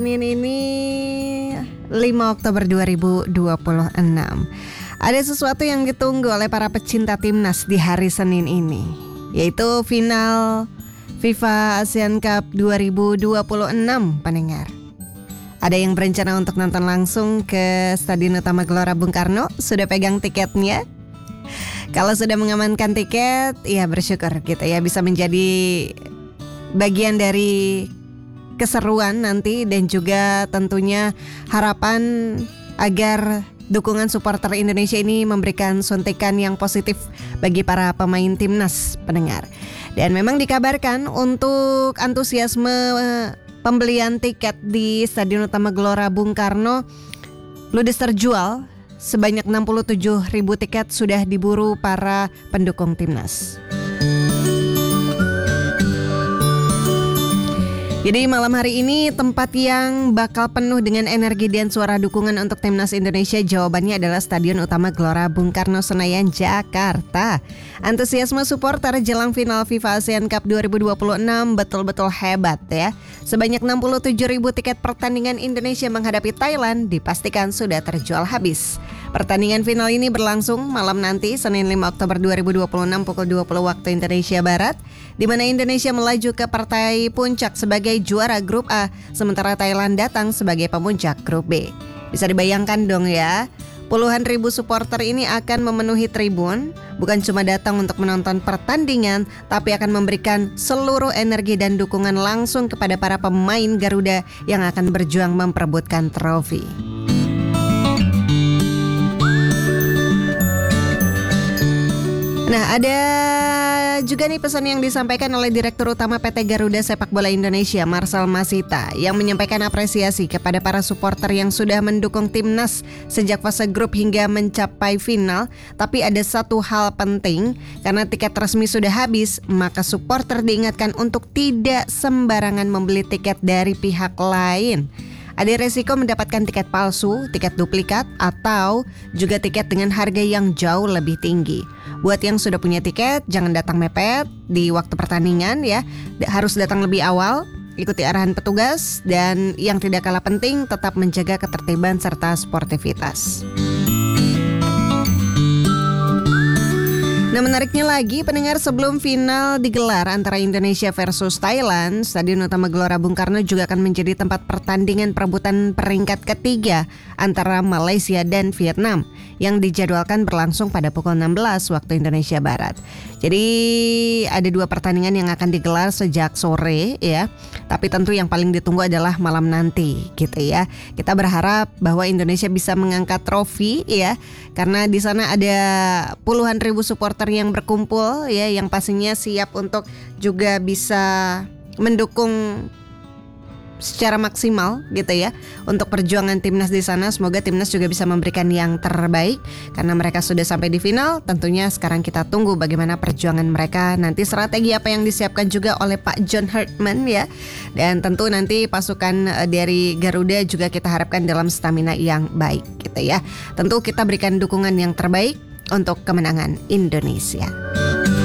Ini 5 Oktober 2026. Ada sesuatu yang ditunggu oleh para pecinta timnas di hari Senin ini, yaitu final FIFA Asian Cup 2026, pendengar. Ada yang berencana untuk nonton langsung ke Stadion Utama Gelora Bung Karno? Sudah pegang tiketnya? Kalau sudah mengamankan tiket, ya bersyukur gitu ya, bisa menjadi bagian dari keseruan nanti, dan juga tentunya harapan agar dukungan supporter Indonesia ini memberikan suntikan yang positif bagi para pemain timnas, pendengar. Dan memang dikabarkan untuk antusiasme pembelian tiket di Stadion Utama Gelora Bung Karno ludes terjual. Sebanyak 67.000 tiket sudah diburu para pendukung timnas. Jadi malam hari ini tempat yang bakal penuh dengan energi dan suara dukungan untuk timnas Indonesia, jawabannya adalah Stadion Utama Gelora Bung Karno, Senayan, Jakarta. Antusiasme supporter jelang final FIFA Asian Cup 2026 betul-betul hebat ya. Sebanyak 67.000 tiket pertandingan Indonesia menghadapi Thailand dipastikan sudah terjual habis. Pertandingan final ini berlangsung malam nanti Senin 5 Oktober 2026 pukul 20 waktu Indonesia Barat, di mana Indonesia melaju ke partai puncak sebagai juara grup A, sementara Thailand datang sebagai pemuncak grup B. Bisa dibayangkan dong ya, puluhan ribu supporter ini akan memenuhi tribun, bukan cuma datang untuk menonton pertandingan, tapi akan memberikan seluruh energi dan dukungan langsung kepada para pemain Garuda yang akan berjuang memperebutkan trofi. Nah, ada juga nih pesan yang disampaikan oleh Direktur Utama PT Garuda Sepak Bola Indonesia, Marcel Masita, yang menyampaikan apresiasi kepada para supporter yang sudah mendukung timnas sejak fase grup hingga mencapai final. Tapi ada satu hal penting, karena tiket resmi sudah habis, maka supporter diingatkan untuk tidak sembarangan membeli tiket dari pihak lain. Ada resiko mendapatkan tiket palsu, tiket duplikat, atau juga tiket dengan harga yang jauh lebih tinggi. Buat yang sudah punya tiket, jangan datang mepet di waktu pertandingan ya. Harus datang lebih awal, ikuti arahan petugas, dan yang tidak kalah penting, tetap menjaga ketertiban serta sportivitas. Nah, menariknya lagi, pendengar, sebelum final digelar antara Indonesia versus Thailand, Stadion Utama Gelora Bung Karno juga akan menjadi tempat pertandingan perebutan peringkat ketiga antara Malaysia dan Vietnam yang dijadwalkan berlangsung pada pukul 16 waktu Indonesia Barat. Jadi ada dua pertandingan yang akan digelar sejak sore ya, tapi tentu yang paling ditunggu adalah malam nanti gitu ya. Kita berharap bahwa Indonesia bisa mengangkat trofi ya, karena di sana ada puluhan ribu supporter yang berkumpul ya, yang pastinya siap untuk juga bisa mendukung secara maksimal gitu ya untuk perjuangan timnas di sana. Semoga timnas juga bisa memberikan yang terbaik karena mereka sudah sampai di final. Tentunya sekarang kita tunggu bagaimana perjuangan mereka nanti, strategi apa yang disiapkan juga oleh Pak John Hartman ya. Dan tentu nanti pasukan dari Garuda juga kita harapkan dalam stamina yang baik gitu ya. Tentu kita berikan dukungan yang terbaik untuk kemenangan Indonesia.